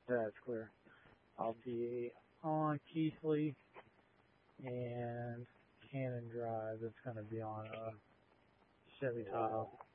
That's clear. I'll be on Keithley and Cannon Drive. It's going to be on a Chevy Tahoe.